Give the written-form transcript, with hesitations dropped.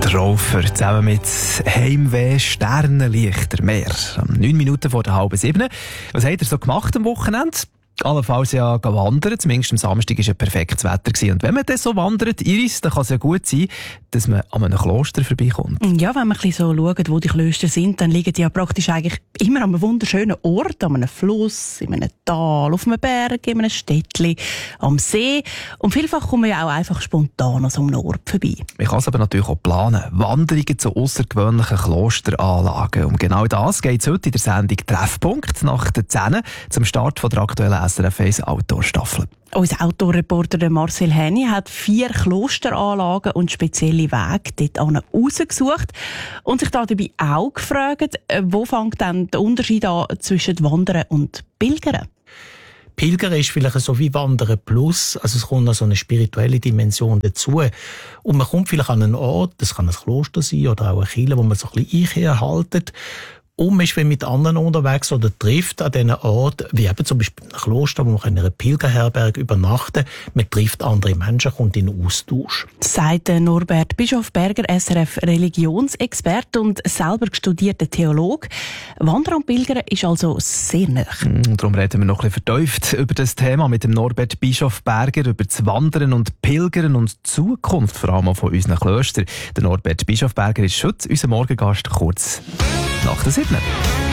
Traufer zusammen mit Heimweh Sternenlichter Meer. 9 Minuten vor der 6:30. Was habt ihr so gemacht am Wochenende? Allenfalls ja wandern, zumindest am Samstag war ja perfektes Wetter gewesen. Und wenn man dann so wandert, Iris, dann kann es ja gut sein, dass man an einem Kloster vorbeikommt. Ja, wenn man ein bisschen so schaut, wo die Klöster sind, dann liegen die ja praktisch eigentlich immer an einem wunderschönen Ort, an einem Fluss, in einem Tal, auf einem Berg, in einem Städtchen, am See. Und vielfach kommt man ja auch einfach spontan an so einem Ort vorbei. Man kann es aber natürlich auch planen. Wanderungen zu außergewöhnlichen Klosteranlagen. Um genau das geht es heute in der Sendung «Treffpunkt» nach der 10 zum Start von der aktuellen SRF 1 Outdoor-Staffel. Unser Outdoor-Reporter Marcel Henny hat 4 Klosteranlagen und spezielle Wege dort rausgesucht und sich dabei auch gefragt, wo fängt denn der Unterschied an zwischen Wandern und Pilgern? Pilgern ist vielleicht so wie Wandern plus, also es kommt noch so eine spirituelle Dimension dazu. Und man kommt vielleicht an einen Ort, das kann ein Kloster sein oder auch eine Kirche, wo man so ein bisschen einhaltet. Und man ist mit anderen unterwegs oder trifft an diesen Ort, wie eben zum Beispiel ein Kloster, wo man in einer Pilgerherberge übernachten kann. Man trifft andere Menschen, kommt in Austausch. Sagt Norbert Bischofberger, SRF Religionsexperte und selber studierter Theologe. Wandern und Pilgern ist also sehr nah. Darum reden wir noch ein bisschen vertieft über das Thema mit dem Norbert Bischofberger, über das Wandern und Pilgern und die Zukunft vor allem von unseren Klöstern. Der Norbert Bischofberger ist heute unser Morgengast, kurz nach der 7.